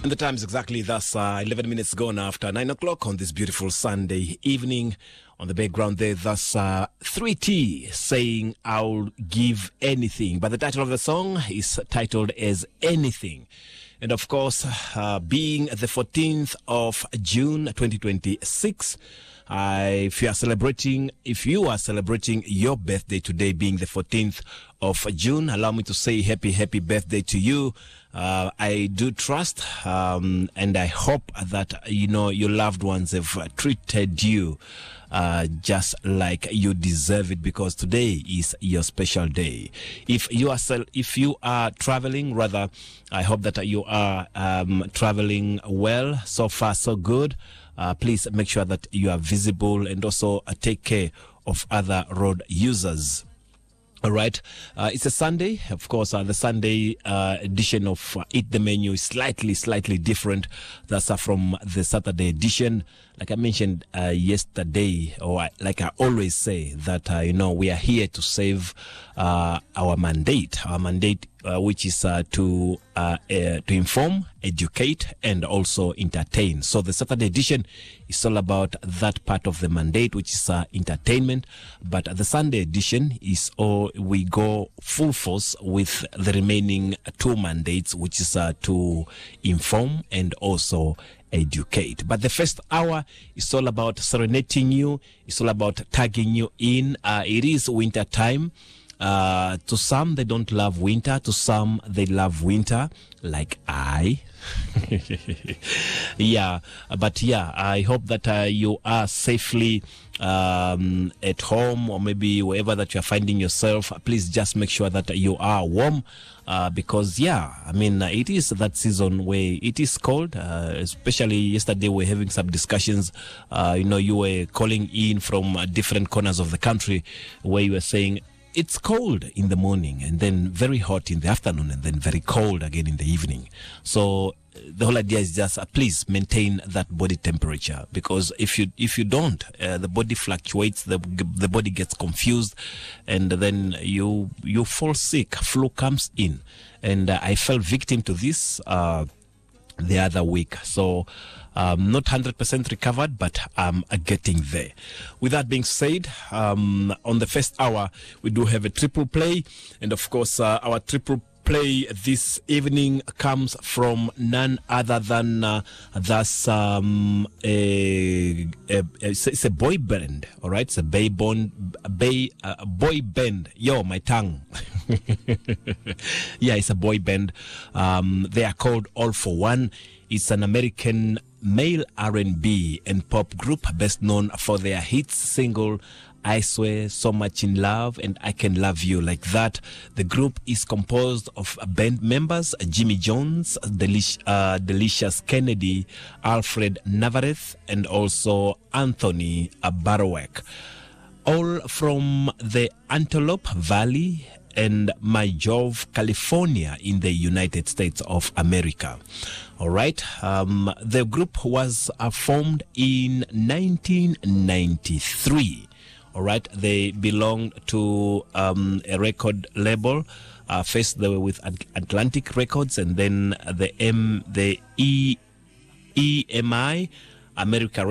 And the time is exactly thus 11 minutes gone after 9 o'clock on this beautiful Sunday evening. On the background there, thus 3T saying, I'll give anything. But the title of the song is titled as Anything. And of course, being the 14th of June 2026, if you are celebrating your birthday today, being the 14th of June, allow me to say happy birthday to you. I do trust and I hope that your loved ones have treated you just like you deserve it, because today is your special day. If you are traveling, rather, I hope that you are traveling well. So far so good. Please make sure that you are visible and also take care of other road users. All right. It's a Sunday. Of course, the Sunday edition of Eat the Menu is slightly different. That's from the Saturday edition. Like I mentioned yesterday, or like I always say, that, we are here to save our mandate. Our mandate, which is to inform, educate, and also entertain. So the Saturday edition is all about that part of the mandate, which is entertainment. But the Sunday edition is we go full force with the remaining two mandates, which is to inform and also educate. But the first hour is all about serenading you. It's all about tagging you in. It is winter time. To some, they don't love winter. To some, they love winter, like I. I hope that you are safely at home, or maybe wherever that you are finding yourself. Please just make sure that you are warm, because it is that season where it is cold. Especially yesterday, we're having some discussions. You were calling in from different corners of the country where you were saying it's cold in the morning, and then very hot in the afternoon, and then very cold again in the evening. So the whole idea is just please maintain that body temperature, because if you don't, the body fluctuates, the body gets confused, and then you fall sick. Flu comes in, and I fell victim to this the other week. So not 100% recovered, but I'm getting there. With that being said, on the first hour, we do have a triple play. And of course, our triple play this evening comes from none other than it's a boy band. All right, it's a boy band. Yo, my tongue. Yeah, it's a boy band. They are called All for One. It's an American male R&B and pop group best known for their hit single I Swear So Much in Love and I Can Love You Like That. The group is composed of band members Jimmy Jones, Delicious Kennedy, Alfred Navarrete, and also Anthony Barawek. All from the Antelope Valley and Majove, California in the United States of America. All right. The group was formed in 1993. All right. They belonged to a record label. First, they were with Atlantic Records, and then the EMI, America